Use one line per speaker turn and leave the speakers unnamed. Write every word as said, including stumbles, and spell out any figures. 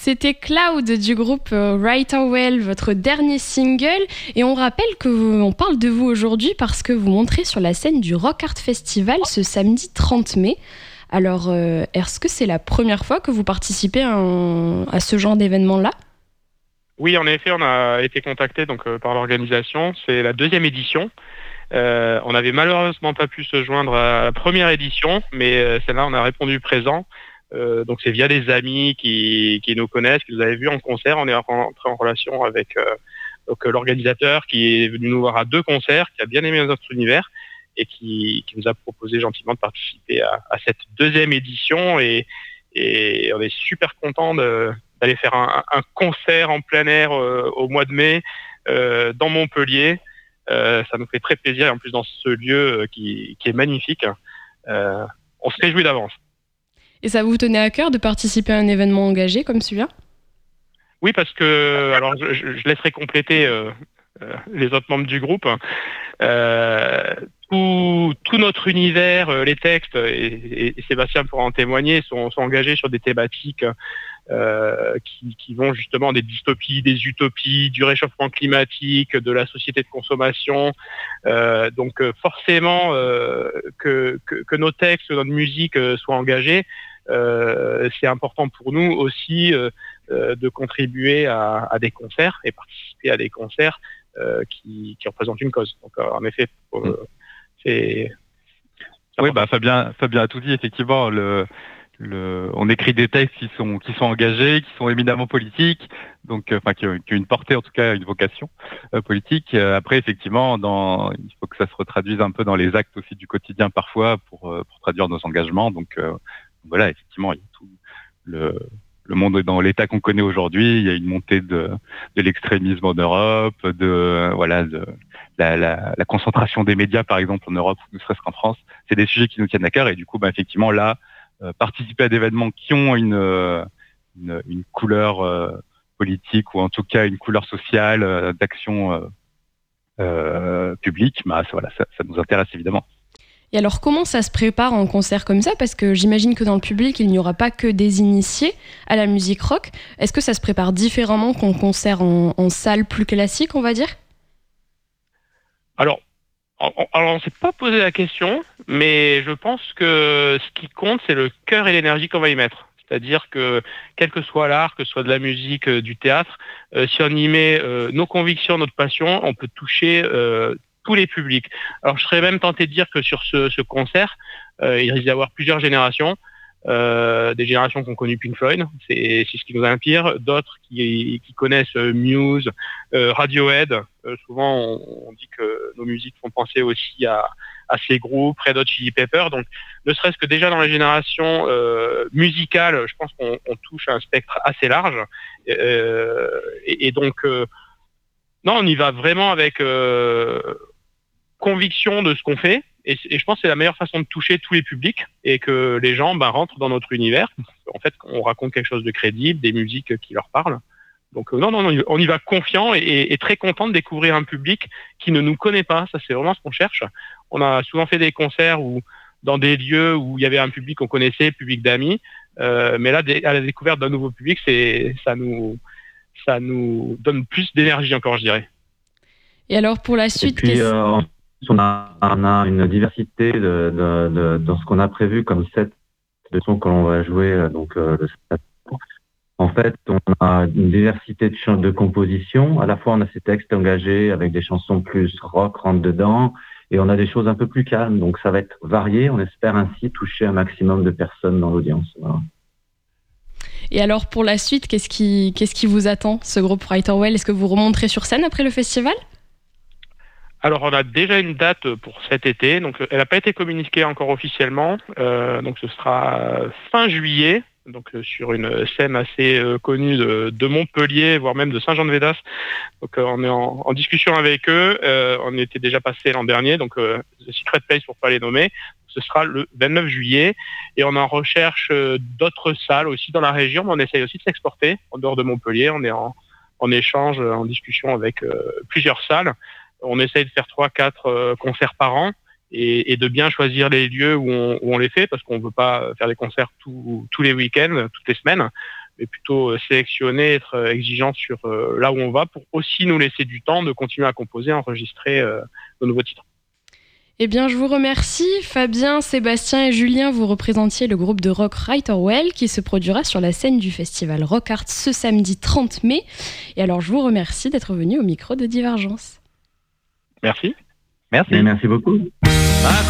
C'était Cloud du groupe Right or Well, votre dernier single. Et on rappelle qu'on parle de vous aujourd'hui parce que vous montrez sur la scène du Rock Art Festival ce samedi trente mai. Alors, euh, est-ce que c'est la première fois que vous participez à, un, à ce genre d'événement-là ?
Oui, en effet, on a été contacté donc, euh, par l'organisation. C'est la deuxième édition. Euh, on n'avait malheureusement pas pu se joindre à la première édition, mais euh, celle-là, on a répondu présent. Euh, donc, c'est via des amis qui, qui nous connaissent, qui nous avaient vus en concert. On est rentré en relation avec euh, donc, l'organisateur qui est venu nous voir à deux concerts, qui a bien aimé notre univers et qui, qui nous a proposé gentiment de participer à, à cette deuxième édition. Et, et on est super contents de, d'aller faire un, un concert en plein air euh, au mois de mai euh, dans Montpellier. Euh, ça nous fait très plaisir et en plus dans ce lieu euh, qui, qui est magnifique. Euh, on se réjouit d'avance.
Et ça vous tenait à cœur de participer à un événement engagé comme celui-là ?
Oui, parce que, alors je, je laisserai compléter euh, euh, les autres membres du groupe. Euh, tout, tout notre univers, euh, les textes, et, et Sébastien pourra en témoigner, sont, sont engagés sur des thématiques euh, qui, qui vont justement des dystopies, des utopies, du réchauffement climatique, de la société de consommation. Euh, donc forcément euh, que, que, que nos textes, notre musique euh, soient engagés. Euh, c'est important pour nous aussi euh, euh, de contribuer à, à des concerts et participer à des concerts euh, qui, qui représentent une cause. Donc euh, en effet, euh, c'est...
Oui, bah Fabien, Fabien a tout dit. Effectivement, le, le, on écrit des textes qui sont qui sont engagés, qui sont éminemment politiques, donc euh, enfin qui ont, qui ont une portée, en tout cas une vocation euh, politique. Euh, après, effectivement, dans, il faut que ça se retraduise un peu dans les actes aussi du quotidien parfois pour euh, pour traduire nos engagements. Donc euh, voilà, effectivement, il y a tout le le monde est dans l'état qu'on connaît aujourd'hui. Il y a une montée de, de l'extrémisme en Europe, de voilà, de la, la, la concentration des médias, par exemple, en Europe, ne serait-ce qu'en France. C'est des sujets qui nous tiennent à cœur et du coup, bah, effectivement, là, euh, participer à des événements qui ont une une, une couleur euh, politique ou en tout cas une couleur sociale euh, d'action euh, euh, publique, bah, ça, voilà, ça, ça nous intéresse évidemment.
Et alors, comment ça se prépare en concert comme ça ? Parce que j'imagine que dans le public, il n'y aura pas que des initiés à la musique rock. Est-ce que ça se prépare différemment qu'en concert en, en salle plus classique, on va dire ?
Alors, on, alors on ne s'est pas posé la question, mais je pense que ce qui compte, c'est le cœur et l'énergie qu'on va y mettre. C'est-à-dire que, quel que soit l'art, que ce soit de la musique, euh, du théâtre, euh, si on y met euh, nos convictions, notre passion, on peut toucher... Euh, tous les publics. Alors, je serais même tenté de dire que sur ce, ce concert, euh, il risque d'y avoir plusieurs générations. Euh, des générations qui ont connu Pink Floyd, c'est, c'est ce qui nous inspire. D'autres qui, qui connaissent euh, Muse, euh, Radiohead. Euh, souvent, on, on dit que nos musiques font penser aussi à, à ces groupes, Red Hot Chili Peppers. Donc, ne serait-ce que déjà dans la génération euh, musicale, je pense qu'on on touche à un spectre assez large. Euh, et, et donc, euh, non, on y va vraiment avec... Euh, conviction de ce qu'on fait et, et je pense que c'est la meilleure façon de toucher tous les publics et que les gens ben, rentrent dans notre univers. En fait, on raconte quelque chose de crédible, des musiques qui leur parlent. Donc euh, non, non, non, on y va confiant et, et très content de découvrir un public qui ne nous connaît pas. Ça, c'est vraiment ce qu'on cherche. On a souvent fait des concerts où, dans des lieux où il y avait un public qu'on connaissait, public d'amis, euh, mais là, à la découverte d'un nouveau public, c'est, ça nous, ça nous donne plus d'énergie encore, je dirais.
Et alors, pour la suite...
Et puis, euh, On a, on a une diversité de, de, de, dans ce qu'on a prévu comme set de sons que l'on va jouer donc euh, le septembre. En fait, on a une diversité de, ch- de compositions. À la fois, on a ces textes engagés avec des chansons plus rock rentre dedans, et on a des choses un peu plus calmes. Donc, ça va être varié. On espère ainsi toucher un maximum de personnes dans l'audience. Voilà.
Et alors, pour la suite, qu'est-ce qui, qu'est-ce qui vous attend, ce groupe Right or Well ? Est-ce que vous remonterez sur scène après le festival ?
Alors, on a déjà une date pour cet été, donc elle n'a pas été communiquée encore officiellement, euh, donc ce sera fin juillet, donc euh, sur une scène assez euh, connue de, de Montpellier, voire même de Saint-Jean-de-Védas. Donc euh, on est en, en discussion avec eux, euh, on était déjà passé l'an dernier, donc euh, The Secret Place pour pas les nommer. Ce sera le vingt-neuf juillet et on en recherche euh, d'autres salles aussi dans la région, mais on essaye aussi de s'exporter en dehors de Montpellier. On est en, en échange, en discussion avec euh, plusieurs salles. On essaye de faire trois, quatre euh, concerts par an et, et de bien choisir les lieux où on, où on les fait parce qu'on ne veut pas faire des concerts tout, tous les week-ends, toutes les semaines. est plutôt sélectionné, être exigeant sur euh, là où on va pour aussi nous laisser du temps de continuer à composer, enregistrer euh, nos nouveaux titres.
Eh bien, je vous remercie. Fabien, Sébastien et Julien, vous représentiez le groupe de rock Writerwell qui se produira sur la scène du festival Rock Art ce samedi trente mai. Et alors, je vous remercie d'être venus au micro de Divergence.
Merci.
Merci.
Et merci beaucoup.